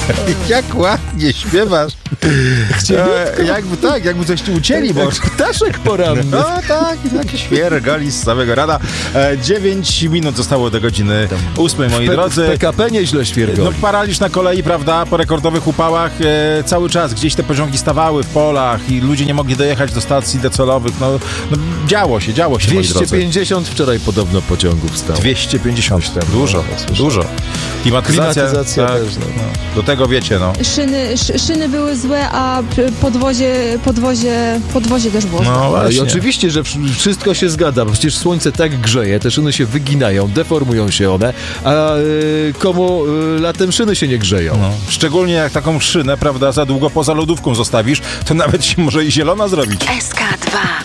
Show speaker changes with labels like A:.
A: Jak ładnie śpiewasz. Jakby coś ci ucięli, bo...
B: Ptaszek poranny.
A: No tak, taki świergali z samego rana. 9 minut zostało do godziny 8, moi drodzy.
B: PKP nieźle świergoli.
A: No paraliż na kolei, prawda, po rekordowych upałach cały czas gdzieś te pociągi stawały w polach i ludzie nie mogli dojechać do stacji docelowych. No działo się, moi drodzy.
B: 250 wczoraj podobno pociągów stało.
A: 250, dużo. Klimatyzacja tak,
B: też, no.
A: Do tego wiecie, no.
C: Szyny były złe, a podwozie też było złe.
A: No właśnie.
B: I oczywiście, że wszystko się zgadza, bo przecież słońce tak grzeje, te szyny się wyginają, deformują się one, a komu latem szyny się nie grzeją.
A: No. Szczególnie jak taką szynę, prawda, za długo poza lodówką zostawisz, to nawet się może i zielona zrobić.
D: SK2